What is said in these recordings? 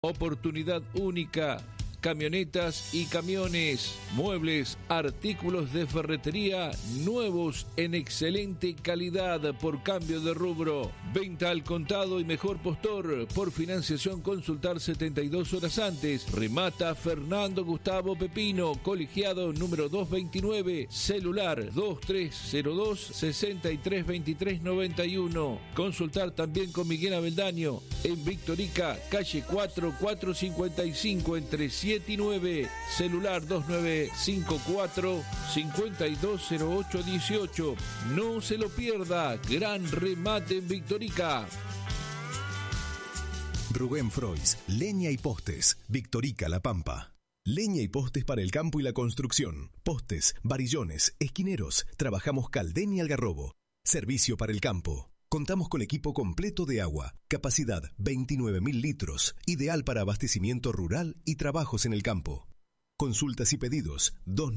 Oportunidad única. Camionetas y camiones, muebles, artículos de ferretería nuevos en excelente calidad por cambio de rubro. Venta al contado y mejor postor. Por financiación consultar 72 horas antes. Remata Fernando Gustavo Pepino, colegiado número 229, celular 2302-632391. Consultar también con Miguel Abeldaño en Victorica, calle 4455 entre 7 y 9, celular 2954-520818. No se lo pierda, gran remate en Victorica. Rubén Frois, leña y postes, Victorica, La Pampa. Leña y postes para el campo y la construcción. Postes, varillones, esquineros. Trabajamos Caldén y Algarrobo. Servicio para el campo. Contamos con equipo completo de agua, capacidad 29.000 litros, ideal para abastecimiento rural y trabajos en el campo. Consultas y pedidos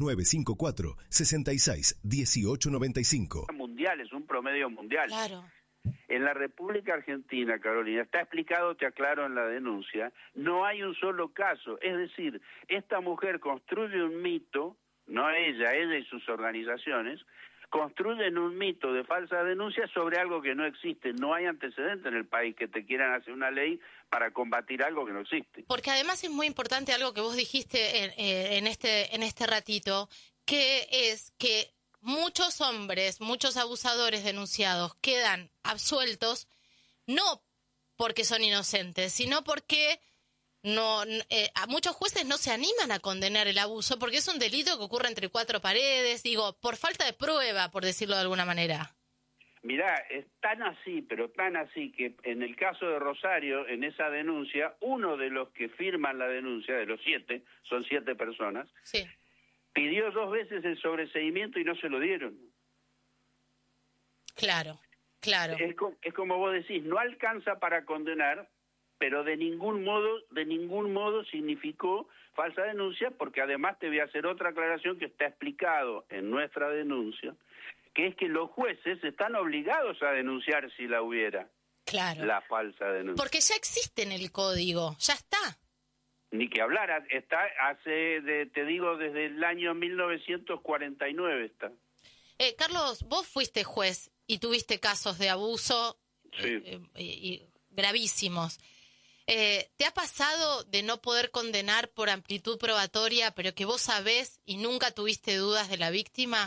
2954-66-1895. Mundial, es un promedio mundial. Claro. En la República Argentina, Carolina, está explicado, te aclaro en la denuncia, no hay un solo caso. Es decir, esta mujer construye un mito, no ella y sus organizaciones, construyen un mito de falsa denuncia sobre algo que no existe. No hay antecedente en el país que te quieran hacer una ley para combatir algo que no existe. Porque además es muy importante algo que vos dijiste en este ratito, que es que muchos hombres, muchos abusadores denunciados quedan absueltos no porque son inocentes, sino porque a muchos jueces no se animan a condenar el abuso porque es un delito que ocurre entre cuatro paredes, por falta de prueba, por decirlo de alguna manera. Mirá, es tan así, pero tan así, que en el caso de Rosario, en esa denuncia, uno de los que firman la denuncia, de los 7, son 7 personas, sí, pidió 2 veces el sobreseimiento y no se lo dieron. Claro. Es como vos decís, no alcanza para condenar, pero de ningún modo significó falsa denuncia, porque además te voy a hacer otra aclaración que está explicado en nuestra denuncia, que es que los jueces están obligados a denunciar si la hubiera. Claro. La falsa denuncia. Porque ya existe en el código, ya está. Ni que hablar, está te digo, desde el año 1949 está. Carlos, vos fuiste juez y tuviste casos de abuso Sí. Gravísimos. ¿Te ha pasado de no poder condenar por amplitud probatoria, pero que vos sabés y nunca tuviste dudas de la víctima?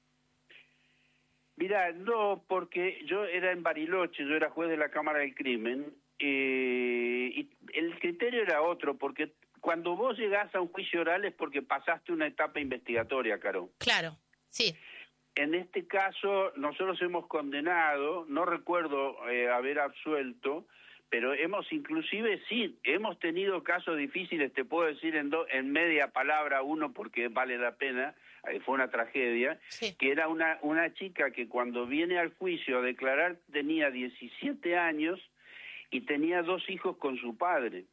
Mirá, no, porque yo era en Bariloche, yo era juez de la Cámara del Crimen, y el criterio era otro, porque cuando vos llegás a un juicio oral es porque pasaste una etapa investigatoria, Caro. Claro, sí. En este caso, nosotros hemos condenado, no recuerdo haber absuelto, pero hemos tenido casos difíciles, te puedo decir en media palabra uno porque vale la pena, fue una tragedia, sí, que era una chica que cuando viene al juicio a declarar tenía 17 años y tenía 2 hijos con su padre.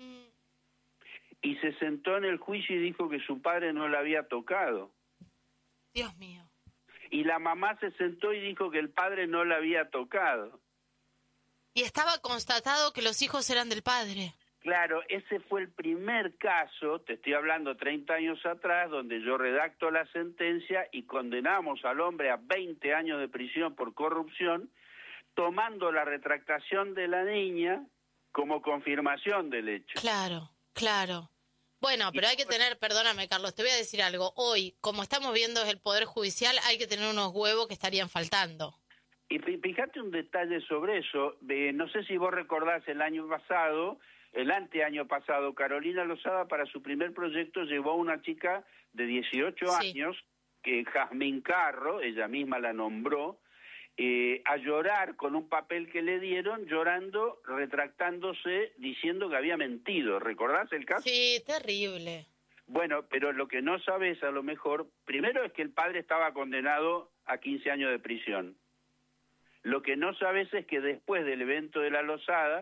Y se sentó en el juicio y dijo que su padre no la había tocado. Dios mío. Y la mamá se sentó y dijo que el padre no la había tocado. Y estaba constatado que los hijos eran del padre. Claro, ese fue el primer caso, te estoy hablando 30 años atrás, donde yo redacto la sentencia y condenamos al hombre a 20 años de prisión por corrupción, tomando la retractación de la niña como confirmación del hecho. Claro. Bueno, pero hay que tener, perdóname Carlos, te voy a decir algo. Hoy, como estamos viendo desde el Poder Judicial, hay que tener unos huevos que estarían faltando. Y fíjate un detalle sobre eso, no sé si vos recordás el anteaño pasado, Carolina Lozada para su primer proyecto llevó a una chica de 18 Sí. años, que Jazmín Carro, ella misma la nombró, a llorar con un papel que le dieron, llorando, retractándose, diciendo que había mentido. ¿Recordás el caso? Sí, terrible. Bueno, pero lo que no sabes a lo mejor, primero es que el padre estaba condenado a 15 años de prisión. Lo que no sabes es que después del evento de la Lozada,